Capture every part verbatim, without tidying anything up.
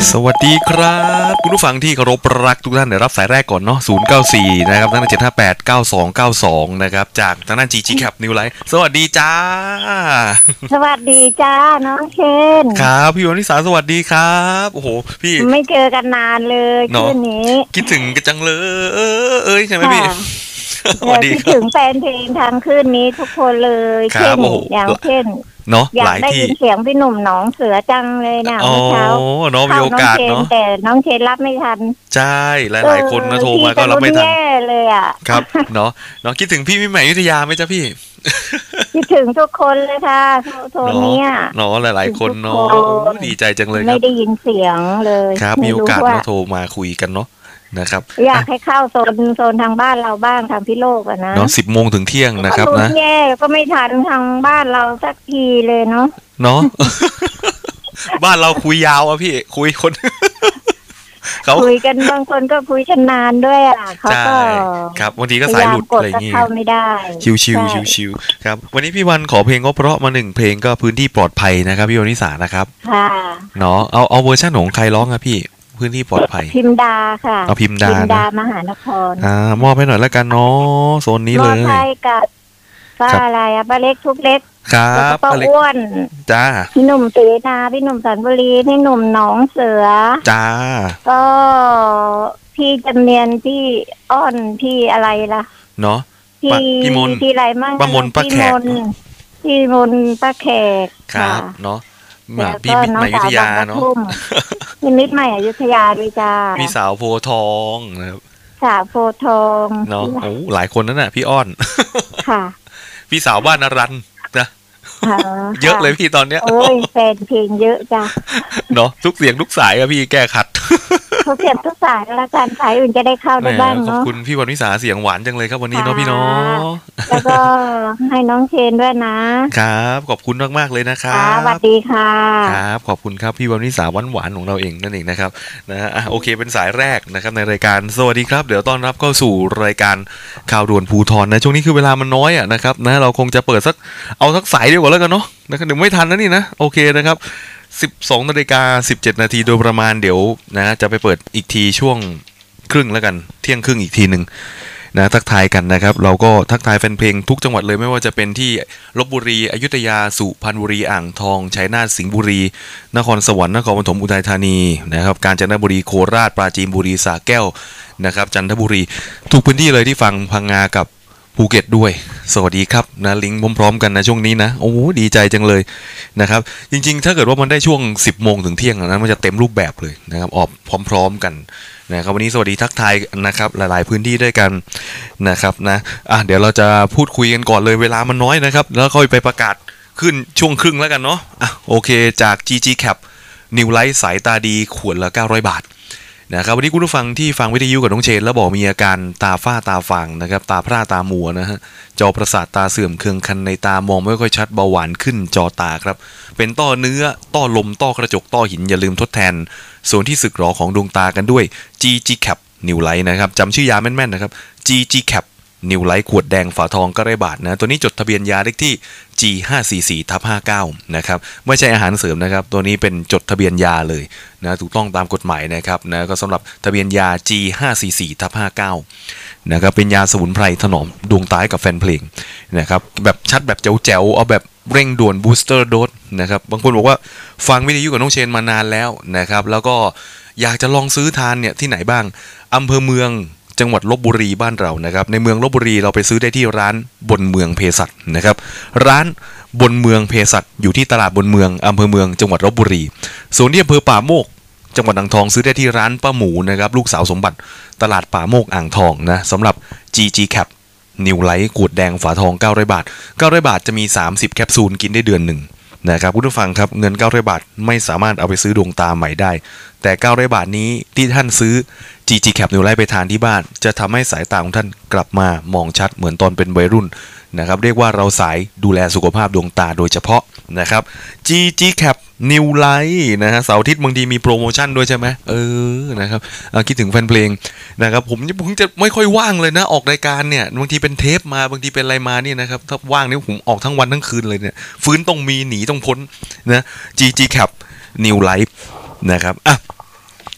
สวัสดีครับคุณผู้ฟังที่เคารพรักทุกท่านเดี๋ยวรับสายแรกก่อนเนาะศูนย์ เก้า สี่นะครับทางด้านเจ็ด ห้า แปด เก้า สอง เก้า สองนะครับจากทางด้าน จี จี Cap New Life สวัสดีจ้าสวัสดีจ้าน้องเชนครับพี่วณิสาสวัสดีครับโอ้โหพี่ไม่เจอกันนานเลยคืนนี้คิดถึงกันจังเลยเอ้ยใช่ไหมพี่สวัสดีคิดถึงแฟนเพลงทางคืนนี้ทุกคนเลยเช่นอย่างเช่นเนาะอยากได้ยินเสียงพี่หนุ่มหนองเสือจังเลยนะเมื่อเช้าเนาะมีโอกาสเนาะแต่น้องเชนรับไม่ทันใช่หลายๆคนนะโทรมาก็รับไม่ทันเลยอ่ะครับเนาะเนาะคิดถึงพี่พี่ใหม่ยุทธยาไหมจ๊ะพี่คิดถึงทุกคนเลยค่ะโทรนี้เนาะหลายๆคนเนาะดีใจจังเลยไม่ได้ยินเสียงเลยครับมีโอกาสมาโทรมาคุยกันเนาะนะครับอยากให้เข้าโซนโซนทางบ้านเราบ้างทางพี่โลกอะนะเนาะสิบโมงถึงเที่ยงนะครับนะแย่ก็ไม่ทันทางบ้านเราสักทีเลยเนาะเนาะบ้านเราคุยยาวอ่ะพี่คุยคนเขาคุยกันบางคนก็คุยกันนานด้วยอ่ะเขาก็ครับบางทีก็สายหลุดอะไรอย่างงี้เข้าไม่ได้ชิวชิวชิวชิวครับวันนี้พี่วันขอเพลงก็เพราะมาหนึ่งเพลงก็พื้นที่ปลอดภัยนะครับพี่วณิสานะครับค่ะเนาะเอาเอาเวอร์ชันของใครร้องอะพี่พื้นที่ปลอดภัยพิมดาค่ะเอาพิมดาพิมดามหานครอ่ามอบให้หน่อยแล้วกันเนาะโซนนี้เลยมอบให้กับป้าอะไรอะป้าเล็กทุกเล็กครับป้าอ้วนจ้าพี่หนุ่มเสนาพี่หนุ่มสันบุรีพี่หนุ่มหนองเสือจ้าก็พี่จำเนียนพี่อ้อนพี่อะไรล่ะเนาะพี่พี่มนพี่อะไรมั่งป้ามนป้าแขกพี่มนป้าแขกครับเนาะพี่มิตรใหม่อยุธยาเนาะพี่มิตรใหม่อยุธยาด้วยจ้าพี่สาวโพทองนะครับสาวโพทองเนาะโอ้หลายคนนั่นน่ะพี่อ้อนค่ะพี่สาวบ้านนรันนะเยอะเลยพี่ตอนเนี้ยโอ้ยแฟนเพลงเยอะจ้ะเนาะทุกเสียงทุกสายอะพี่แก้ขัดทุกเสียงทุกสายแล้วการสายอื่นจะได้เข้าได้บ้างเนาะขอบคุณพี่วันวิสาเสียงหวานจังเลยครับวันนี้เนาะพี่เนาะแล้วก็ให้น้องเชนด้วยนะครับขอบคุณมากมากเลยนะครับสวัสดีค่ะครับขอบคุณครับพี่วันวิสาหวานหวานของเราเองนั่นเองนะครับนะฮะโอเคเป็นสายแรกนะครับในรายการสวัสดีครับเดี๋ยวต้อนรับเข้าสู่รายการข่าวด่วนภูธรนะช่วงนี้คือเวลามันน้อยอ่ะนะครับนะเราคงจะเปิดสักเอาสักสายเดียวก่อนแล้วกันเนาะนะครับเดี๋ยวไม่ทันนะนี่นะโอเคนะครับสิบสองนาฬิกาสิบเจ็ดนาทีโดยประมาณเดี๋ยวนะจะไปเปิดอีกทีช่วงครึ่งแล้วกันเที่ยงครึ่งอีกทีหนึ่งนะทักทายกันนะครับเราก็ทักทายแฟนเพลงทุกจังหวัดเลยไม่ว่าจะเป็นที่ลพบุรีอยุธยาสุพรรณบุรีอ่างทองชัยนาทสิงห์บุรีนครสวรรค์นครปฐมอุทัยธานีนะครับกาญจนบุรีโคราชปราจีนบุรีสระแก้วนะครับจันทบุรีทุกพื้นที่เลยที่ฟังพังงากับภูเก็ตด้วยสวัสดีครับนะลิงก์พร้อมๆกันนะช่วงนี้นะโอ้ดีใจจังเลยนะครับจริงๆถ้าเกิดว่ามันได้ช่วงสิบโมงถึงเที่ยงนั้นมันจะเต็มรูปแบบเลยนะครับออกพร้อมๆกันนะครับวันนี้สวัสดีทักทายนะครับหลายๆพื้นที่ด้วยกันนะครับนะอ่ะเดี๋ยวเราจะพูดคุยกันก่อนเลยเวลามันน้อยนะครับแล้วค่อยไปประกาศขึ้นช่วงครึ่งแล้วกันเนาะอ่ะโอเคจาก จี จี Cap New Life สายตาดีขวดละเก้าร้อยบาทนะครับวันนี้คุณผู้ฟังที่ฟังวิทยุกับน้องเชนแล้วบอกมีอาการตาฝ้าตาฟางนะครับตาพร่าตามัวนะฮะจอประสาทตาเสื่อมเคืองคันในตามองไม่ค่อยชัดเบาหวานขึ้นจอตาครับเป็นต้อเนื้อต้อลมต้อกระจกต้อหินอย่าลืมทดแทนส่วนที่สึกหรอของดวงตากันด้วย จี จี Cap New Life นะครับจำชื่อยาแม่นๆนะครับ จี จี Cap New Life ขวดแดงฝาทองก็ได้บาทนะตัวนี้จดทะเบียนยาเลขที่ จี ห้าสี่สี่ทับห้าเก้า นะครับไม่ใช่อาหารเสริมนะครับตัวนี้เป็นจดทะเบียนยาเลยนะถูกต้องตามกฎหมายนะครับนะก็สำหรับทะเบียนยา จี ห้าสี่สี่ทับห้าเก้า นะครับเป็นยาสมุนไพรถนอมดวงตากับแฟนเพลงนะครับแบบชัดแบบแจ๋วๆเอาแบบเร่งด่วนบูสเตอร์โดสนะครับบางคนบอกว่าฟังวิทยุกับน้องเชนมานานแล้วนะครับแล้วก็อยากจะลองซื้อทานเนี่ยที่ไหนบ้างอำเภอเมืองจังหวัดลพบุรีบ้านเรานะครับในเมืองลพบุรีเราไปซื้อได้ที่ร้านบนเมืองเภสัชนะครับร้านบนเมืองเภสัชอยู่ที่ตลาดบนเมืองอำเภอเมืองจังหวัดลพบุรีส่วนที่อำเภอป่าโมกจังหวัดอ่างทองซื้อได้ที่ร้านป้าหมูนะครับลูกสาวสมบัติตลาดป่าโมกอ่างทองนะสำหรับ จี จี Cap New Life ขวดแดงฝาทองเก้าร้อยบาทเก้าร้อยบาทจะมีสามสิบแคปซูลกินได้เดือนหนึ่งนะครับคุณผู้ฟังครับเงินเก้าร้อยบาทไม่สามารถเอาไปซื้อดวงตาใหม่ได้แต่เก้าร้อยบาทนี้ที่ท่านซื้อ จี จี Cap New Life ไปทานที่บ้านจะทำให้สายตาของท่านกลับมามองชัดเหมือนตอนเป็นวัยรุ่นนะครับเรียกว่าเราสายดูแลสุขภาพดวงตาโดยเฉพาะนะครับ จี จี Cap New Life นะฮะเสาร์อาทิตย์บางทีมีโปรโมชั่นด้วยใช่ไหมเออนะครับคิดถึงแฟนเพลงนะครับผมเพิ่งจะไม่ค่อยว่างเลยนะออกรายการเนี่ยบางทีเป็นเทปมาบางทีเป็นอะไรมานี่นะครับถ้าว่างนี่ผมออกทั้งวันทั้งคืนเลยเนี่ยฟื้นต้องมีหนีต้องพ้นนะ จี จี Cap New Life นะครับอ่ะ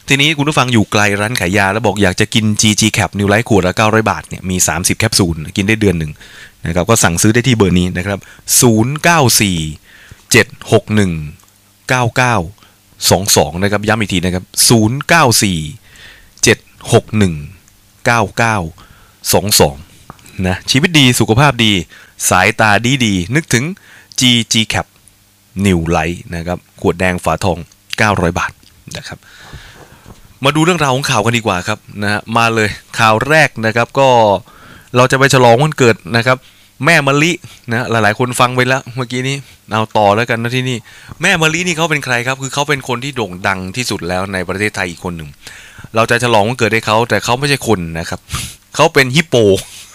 ทีนี้คุณผู้ฟังอยู่ไกลร้านขายยาแล้วบอกอยากจะกิน จี จี Cap New Life ขวดละเก้าร้อยบาทเนี่ยมีสามสิบแคปซูลกินได้เดือนหนึ่งนะครับก็สั่งซื้อได้ที่เบอร์นี้นะครับศูนย์ เก้า สี่ เจ็ด หก หนึ่ง เก้า เก้า สอง สองนะครับย้ำอีกทีนะครับศูนย์ เก้า สี่ เจ็ด หก หนึ่ง เก้า เก้า สอง สองนะชีวิตดีสุขภาพดีสายตาดีดีนึกถึง จี จี Cap New Life นะครับขวดแดงฝาทองเก้าร้อยบาทนะครับมาดูเรื่องราวของข่าวกันดีกว่าครับนะฮะมาเลยข่าวแรกนะครับก็เราจะไปฉลองวันเกิดนะครับแม่มะลินะหลายๆคนฟังไปแล้วเมื่อกี้นี้เอาต่อแล้วกันนะที่นี่แม่มะลินี่เขาเป็นใครครับคือเขาเป็นคนที่โด่งดังที่สุดแล้วในประเทศไทยอีกคนหนึ่งเราจะฉลองวันเกิดให้เขาแต่เขาไม่ใช่คนนะครับเขาเป็นฮิปโป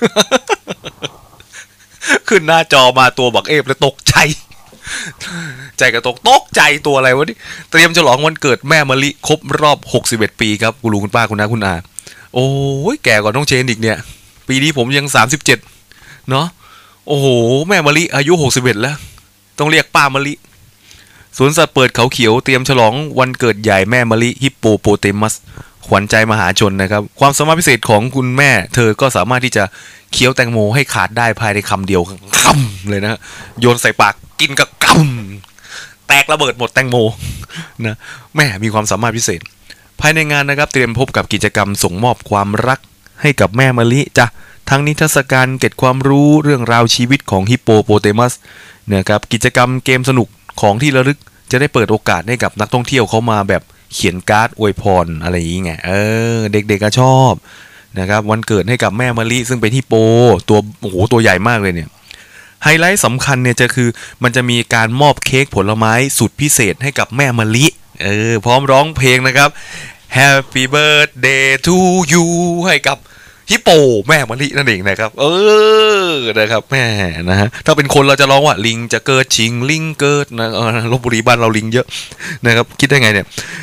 ขึ้นหน้าจอมาตัวบักเอฟแล้วตกใจใจกระตกตกใจตัวอะไรวะนี่เตรียมฉลองวันเกิดแม่มะลิครบรอบหกสิบเอ็ดปีครับคุณลุงคุณป้าคุณน้าคุณอาโอ้ยแก่กว่าน้องเชนอีกเนี่ยปีนี้ผมยังสามสิบเจ็ดเนาะโอ้โหแม่มะลิอายุหกสิบเอ็ดแล้วต้องเรียกป้ามะลิสวนสัตว์เปิดเขาเขียวเตรียมฉลองวันเกิดใหญ่แม่มะลิฮิปโปโปเตมัสขวัญใจมหาชนนะครับความสามารถพิเศษของคุณแม่เธอก็สามารถที่จะเคี้ยวแตงโมให้ขาดได้ภายในคำเดียวคำเลยนะโยนใส่ปากกินกับกำแตกระเบิดหมดแตงโมนะแม่มีความสามารถพิเศษภายในงานนะครับเตรียมพบกับกิจกรรมส่งมอบความรักให้กับแม่มะลิจ้ะทั้งนิทรรศการเก็บความรู้เรื่องราวชีวิตของฮิปโปโปเตมัสนะครับกิจกรรมเกมสนุกของที่ระลึกจะได้เปิดโอกาสให้กับนักท่องเที่ยวเขามาแบบเขียนการ์ดอวยพรอะไรอย่างเงี้ยเออเด็กๆก็ชอบนะครับวันเกิดให้กับแม่มะลิซึ่งเป็นฮิปโปตัวโอ้โหตัวใหญ่มากเลยเนี่ยไฮไลท์สำคัญเนี่ยจะคือมันจะมีการมอบเค้กผลไม้สุดพิเศษให้กับแม่มะลิเออพร้อมร้องเพลงนะครับ Happy Birthday to you ให้กับฮิปโปแม่มะลินั่นเองนะครับเออนะครับแม่นะฮะถ้าเป็นคนเราจะร้องว่าลิงจะเกิดชิงลิงเกิดนะลพบุรีบ้านเราลิงเยอะนะครับคิดได้ไงเนี่ย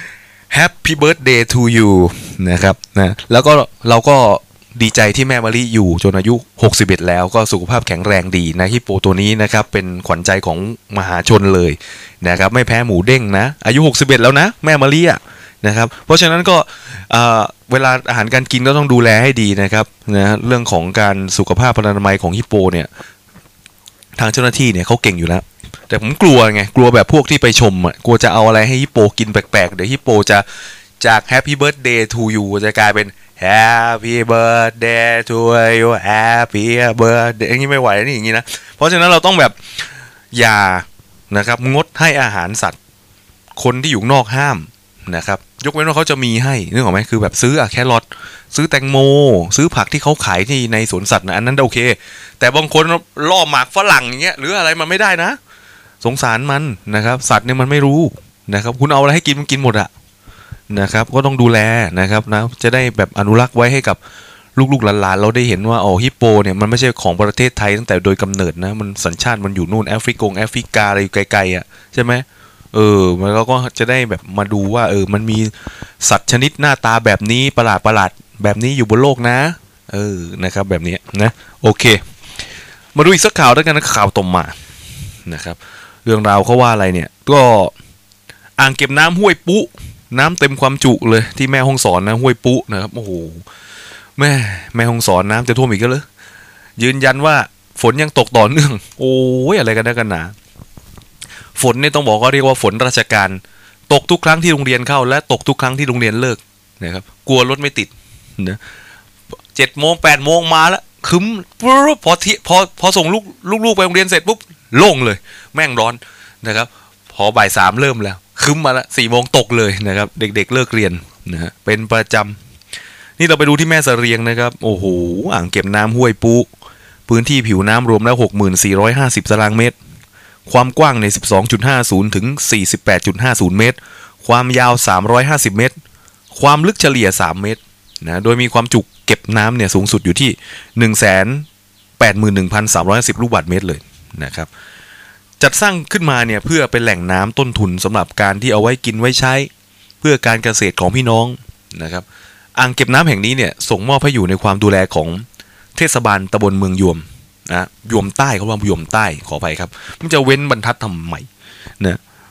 Happy Birthday to you นะครับนะแล้วก็เราก็ดีใจที่แม่มะลิอยู่จนอายุหกสิบเอ็ดแล้วก็สุขภาพแข็งแรงดีนะฮิปโปตัวนี้นะครับเป็นขวัญใจของมหาชนเลยนะครับไม่แพ้หมูเด้งนะอายุหกสิบเอ็ดแล้วนะแม่มะลิอ่ะนะครับเพราะฉะนั้นก็เอ่อเวลาอาหารการกินก็ต้องดูแลให้ดีนะครับนะเรื่องของการสุขภาพพลานามัยของฮิปโปเนี่ยทางเจ้าหน้าที่เนี่ยเขาเก่งอยู่แล้วแต่ผมกลัวไงกลัวแบบพวกที่ไปชมอ่ะกลัวจะเอาอะไรให้ฮิปโปกินแปลกๆเดี๋ยวฮิปโปจะจาก Happy Birthday to you จะกลายเป็น Happy Birthday to you Happy Birthday อย่างนี้ไม่ไหวนี่อย่างนี้นะเพราะฉะนั้นเราต้องแบบอย่านะครับงดให้อาหารสัตว์คนที่อยู่นอกห้ามนะครับยกเว้นว่าเขาจะมีให้นึกออกไหมคือแบบซื้ออะแครอทซื้อแตงโมซื้อผักที่เขาขายที่ในสวนสัตว์นะอันนั้นโอเคแต่บางคนล่อหมากฝรั่งอย่างเงี้ยหรืออะไรมันไม่ได้นะสงสารมันนะครับสัตว์เนี่ยมันไม่รู้นะครับคุณเอาอะไรให้กินมันกินหมดอะนะครับก็ต้องดูแลนะครับนะจะได้แบบอนุรักษ์ไว้ให้กับลูกๆหลานๆเราได้เห็นว่าอ๋อฮิปโปเนี่ยมันไม่ใช่ของประเทศไทยตั้งแต่โดยกำเนิดนะมันสัญชาติมันอยู่นู่นแอฟริกงแอฟริกาอะไรอยู่ไกลๆอ่ะใช่ไหมเออมันก็จะได้แบบมาดูว่าเออมันมีสัตว์ชนิดหน้าตาแบบนี้ประหลาดประหลาดแบบนี้อยู่บนโลกนะเออนะครับแบบนี้นะโอเคมาดูอีกสักข่าวแล้วกันนะข่าวต่อมานะครับเรื่องราวเขาว่าอะไรเนี่ยก็อ่างเก็บน้ำห้วยปุ๊น้ำเต็มความจุเลยที่แม่ฮ่องสอนนะห้วยปุ๊นะครับโอ้โหแม่แม่ฮ่องสอนน้ำจะท่วมอีกก็เลยยืนยันว่าฝนยังตกต่อเนื่องโอ้ยอะไรกันนะกันหนาฝนเนี่ยต้องบอกว่าเรียกว่าฝนราชการตกทุกครั้งที่โรงเรียนเข้าและตกทุกครั้งที่โรงเรียนเลิกนะครับกลัวรถไม่ติดนะเจ็ดโมงแปดโมงมาแล้วคึ้มปุ๊บพอที่พอพอส่งลูกลูกๆไปโรงเรียนเสร็จปุ๊บโล่งเลยแม่งร้อนนะครับพอบ่ายสามเริ่มแล้วคึ้มมาละสี่โมงตกเลยนะครับเด็กๆเลิกเรียนนะฮะเป็นประจำนี่เราไปดูที่แม่เสรียงนะครับโอ้โหอ่างเก็บน้ำห้วยปุ๊พื้นที่ผิวน้ำรวมแล้ว หกหมื่นสี่ร้อยห้าสิบ ตารางเมตรความกว้างใน สิบสองจุดห้าศูนย์ ถึง สี่สิบแปดจุดห้าศูนย์ เมตรความยาวสามร้อยห้าสิบเมตรความลึกเฉลี่ยสามเมตรนะโดยมีความจุเก็บน้ำเนี่ยสูงสุดอยู่ที่ หนึ่งแสนแปดหมื่นหนึ่งพันสามร้อยห้าสิบ ลูกบาศก์เมตรเลยนะครับจัดสร้างขึ้นมาเนี่ยเพื่อเป็นแหล่งน้ำต้นทุนสำหรับการที่เอาไว้กินไว้ใช้เพื่อการเกษตรของพี่น้องนะครับอ่างเก็บน้ำแห่งนี้เนี่ยส่งมอบให้อยู่ในความดูแลของเทศบาลตำบลเมืองยวมนะยวมใต้เขาว่ายวมใต้ขออภัยครับมันจะเว้นบรรทัดทำไมนะ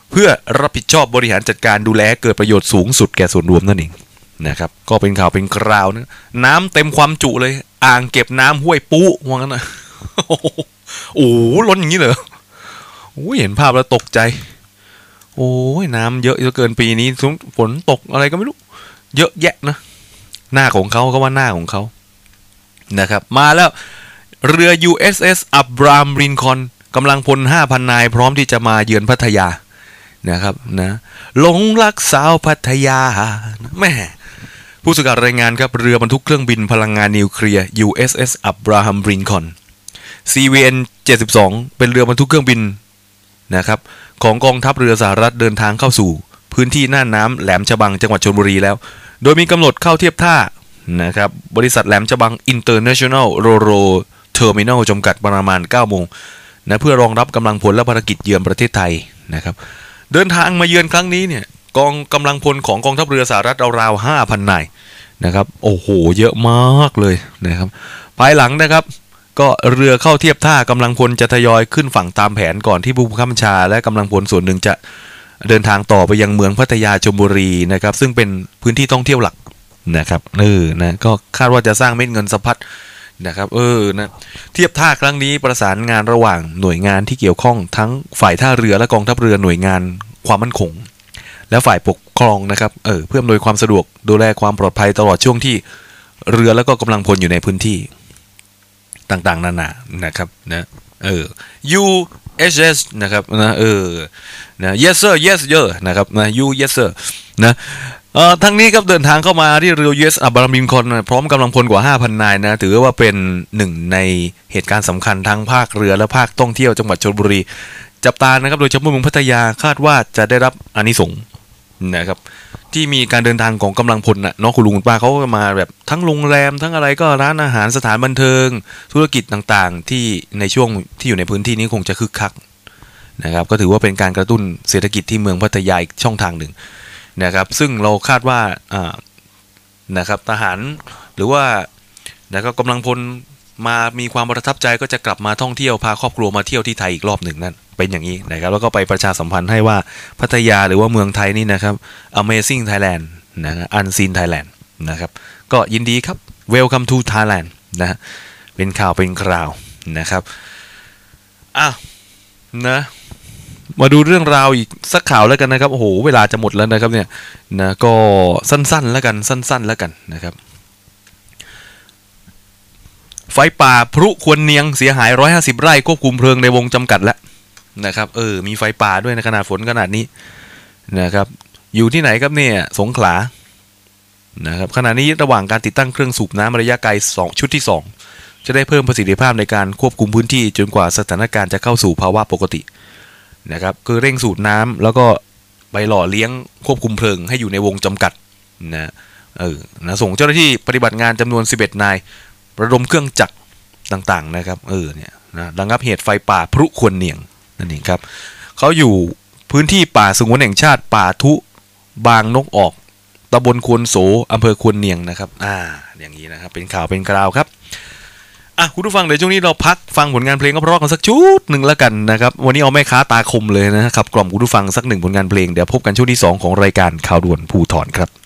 เพื่อรับผิดชอบบริหารจัดการดูแลเกิดประโยชน์สูงสุดแก่ส่วนรวมนั่นเองนะครับก็เป็นข่าวเป็นคราวนะน้ำเต็มความจุเลยอ่างเก็บน้ำห้วยปุ๊ว่างั้นนะโอ้โหล้นอย่างนี้เหรอโอ้ยเห็นภาพแล้วตกใจโอ้ยน้ำเยอะเกินปีนี้ฝนตกอะไรก็ไม่รู้เยอะแยะนะหน้าของเขาก็ว่าหน้าของเขานะครับมาแล้วเรือ ยู เอส เอส Abraham Lincoln กำลังพล ห้าพัน นายพร้อมที่จะมาเยือนพัทยานะครับนะหลงรักสาวพัทยาแม่ผู้สื่อข่าวรายงานครับเรือบรรทุกเครื่องบินพลังงานนิวเคลียร์ ยู เอส เอส Abraham Lincoln ซี วี เอ็น เจ็ดสิบสอง เป็นเรือบรรทุกเครื่องบินนะครับของกองทัพเรือสหรัฐเดินทางเข้าสู่พื้นที่น่านน้ำแหลมฉบังจังหวัดชลบุรีแล้วโดยมีกำหนดเข้าเทียบท่านะครับบริษัทแหลมฉบัง International Ro-Ro Terminal จำกัดประมาณเก้าโมงนะเพื่อรองรับกำลังพลและภารกิจเยือนประเทศไทยนะครับเดินทางมาเยือนครั้งนี้เนี่ยกองกำลังพลของกองทัพเรือสหรัฐราวๆ ห้าพัน นายนะครับโอ้โหเยอะมากเลยนะครับภายหลังนะครับก็เรือเข้าเทียบท่ากำลังพลจะทยอยขึ้นฝั่งตามแผนก่อนที่ผู้บังคับบัญชาและกำลังพลส่วนหนึ่งจะเดินทางต่อไปยังเมืองพัทยาชลบุรีนะครับซึ่งเป็นพื้นที่ท่องเที่ยวหลักนะครับเออนะก็คาดว่าจะสร้างเม็ดเงินสะพัดนะครับเออนะเทียบท่าครั้งนี้ประสานงานระหว่างหน่วยงานที่เกี่ยวข้องทั้งฝ่ายท่าเรือและกองทัพเรือหน่วยงานความมั่นคงและฝ่ายปกครองนะครับเออเพื่ออำนวยความสะดวกดูแลความปลอดภัยตลอดช่วงที่เรือแล้วก็กำลังพลอยู่ในพื้นที่ต่างๆนานานะครับนะเออ ยู เอส เอส นะครับนะเออนะ yes sir yes sir นะครับนะ you yes sir นะเอ่อทั้งนี้ครับเดินทางเข้ามาที่เรือ ยู เอส Abraham Lincoln พร้อมกำลังพลกว่า ห้าพัน นายนะถือว่าเป็นหนึ่งในเหตุการณ์สำคัญทั้งภาคเรือและภาคท่องเที่ยวจังหวัดชลบุรีจับตานะครับโดยเฉพาะเมืองพัทยาคาดว่าจะได้รับอานิสงส์นะครับที่มีการเดินทางของกำลังพลนะเนาะคุณลุงคุณป้าเขาก็มาแบบทั้งโรงแรมทั้งอะไรก็ร้านอาหารสถานบันเทิงธุรกิจต่างๆที่ในช่วงที่อยู่ในพื้นที่นี้คงจะคึกคักนะครับก็ถือว่าเป็นการกระตุ้นเศรษฐกิจที่เมืองพัทยาอีกช่องทางหนึ่งนะครับซึ่งเราคาดว่าอ่านะครับทหารหรือว่านะครับกำลังพลมามีความประทับใจก็จะกลับมาท่องเที่ยวพาครอบครัวมาเที่ยวที่ไทยอีกรอบหนึ่งนั่นเป็นอย่างนี้นะครับแล้วก็ไปประชาสัมพันธ์ให้ว่าพัทยาหรือว่าเมืองไทยนี่นะครับ Amazing Thailand นะ Unseen Thailand นะครับก็ยินดีครับ Welcome to Thailand นะเป็นข่าวเป็นคราวนะครับอ่ะนะมาดูเรื่องราวอีกสักข่าวแล้วกันนะครับโอ้โหเวลาจะหมดแล้วนะครับเนี่ยนะก็สั้นๆแล้วกันสั้นๆแล้วกันนะครับไฟป่าพลุควรเนียงเสียหายหนึ่งร้อยห้าสิบไร่ควบคุมเพลิงในวงจำกัดแล้วนะครับเออมีไฟป่าด้วยในขนาดฝนขนาดนี้นะครับอยู่ที่ไหนครับเนี่ยสงขลานะครับขณะนี้ระหว่างการติดตั้งเครื่องสูบน้ำระยะไกลสองชุดที่สองจะได้เพิ่มประสิทธิภาพในการควบคุมพื้นที่จนกว่าสถานการณ์จะเข้าสู่ภาวะปกตินะครับคือเร่งสูบน้ำแล้วก็ไปหล่อเลี้ยงควบคุมเพลิงให้อยู่ในวงจำกัดนะเออนะส่งเจ้าหน้าที่ปฏิบัติงานจำนวนสิบเอ็ดนายระดมเครื่องจักรต่างๆนะครับเออเนี่ยนะระงับเหตุไฟป่าพลุควรเนียงนั่นเองครับเขาอยู่พื้นที่ป่าสงวนแห่งชาติป่าทุบางนกออกตำบลควนโสอำเภอควนเนียงนะครับอ่าอย่างนี้นะครับเป็นข่าวเป็นคราวครับอ่ะคุณผู้ฟังเดี๋ยวช่วงนี้เราพักฟังผลงานเพลงก็เพราะกันสักชุดหนึ่งแล้วกันนะครับวันนี้เอาแม่ค้าตาคมเลยนะครับกล่อมคุณผู้ฟังสักหนึ่งผลงานเพลงเดี๋ยวพบกันช่วงที่สองของรายการข่าวด่วนภูธรครับ